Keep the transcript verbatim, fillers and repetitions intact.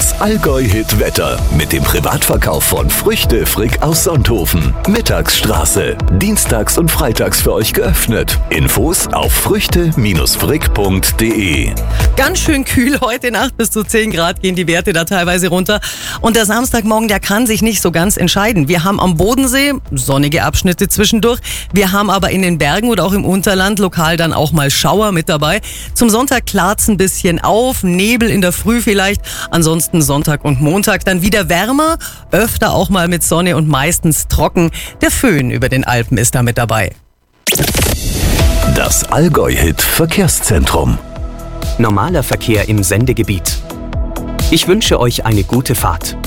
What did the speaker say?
Das Allgäu-Hit-Wetter mit dem Privatverkauf von Früchte Frick aus Sonthofen. Mittagsstraße. Dienstags und freitags für euch geöffnet. Infos auf früchte frick punkt de. Ganz schön kühl heute Nacht, bis zu zehn Grad gehen die Werte da teilweise runter. Und der Samstagmorgen, der kann sich nicht so ganz entscheiden. Wir haben am Bodensee sonnige Abschnitte zwischendurch. Wir haben aber in den Bergen oder auch im Unterland lokal dann auch mal Schauer mit dabei. Zum Sonntag klart's ein bisschen auf, Nebel in der Früh vielleicht. Ansonsten Sonntag und Montag dann wieder wärmer, öfter auch mal mit Sonne und meistens trocken. Der Föhn über den Alpen ist da mit dabei. Das Allgäu-Hit Verkehrszentrum. Normaler Verkehr im Sendegebiet. Ich wünsche euch eine gute Fahrt.